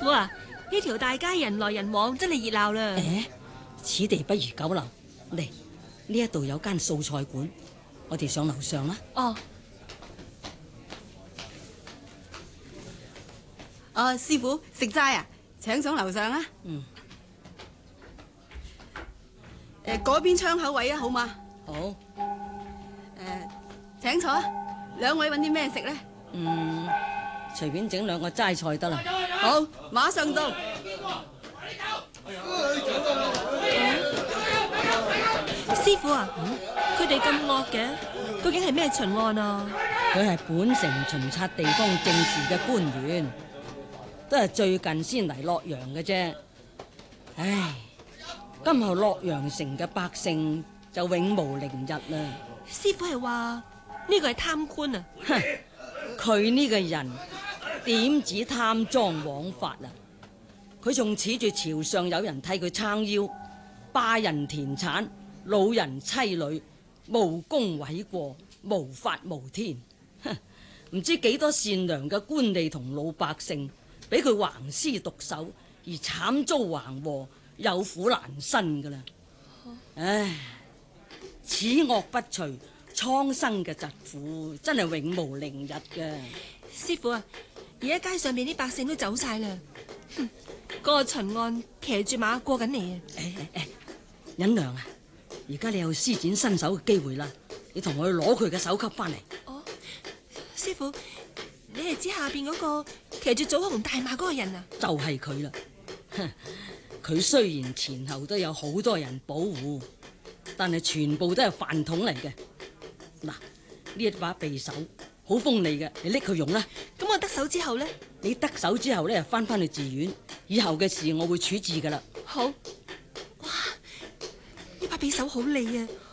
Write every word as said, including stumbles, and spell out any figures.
傅啊，呢條大街人來人往，真係熱鬧啦。 誒，此地不如久留。嚟，呢一度有間素菜館，我哋上樓上啦。 哦。 啊，師傅食齋啊，請上樓上啊。 嗯。 誒，嗰邊窗口位啊，好嘛？ 好。 誒，請坐。兩位揾啲咩食咧？ 嗯，隨便整兩個齋菜得啦。 好，馬上到。 師傅啊，佢哋咁惡嘅，究竟係咩巡案啊？ 佢係本城巡察地方政事嘅官員，都係最近先嚟洛陽嘅啫。唉，今後洛陽城嘅百姓就永無寧日啦。 師傅係話呢個係貪官啊？ 哼，佢呢個人點止貪贓枉法啊？佢仲恃住朝上有人替佢撐腰，霸人田產，老人妻女，無功諉過，無法無天。哼，唔知幾多善良嘅官吏同老百姓俾佢橫施毒手而慘遭橫禍，有苦難伸噶啦。唉，此惡不除，蒼生嘅疾苦真係永無寧日嘅。 師傅啊，而家街上邊啲百姓都走晒啦。哼，嗰個巡案騎住馬過緊嚟啊！ 誒誒誒，忍娘啊，而家你有施展身手嘅機會啦，你同我去攞佢嘅首級翻嚟。 哦，師傅，你係指下邊嗰個騎住棗紅大馬嗰個人啊？ 就係佢啦。哼，佢雖然前後都有好多人保護，但係全部都係飯桶嚟嘅。嗱，呢一把匕首好鋒利嘅，你拎佢用啦。 咁我得手之後呢？ 你得手之後咧，翻翻去寺院，以後嘅事我會處置噶啦。 好。哇，呢把匕首好利啊，